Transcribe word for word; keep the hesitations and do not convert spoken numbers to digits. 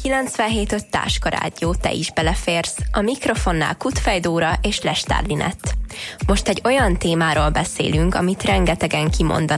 kilencvenhét öt Táskarádió, te is beleférsz. A mikrofonnál Kutfej Dóra és Lestár Linett. Most egy olyan témáról beszélünk, amit rengetegen kimondanak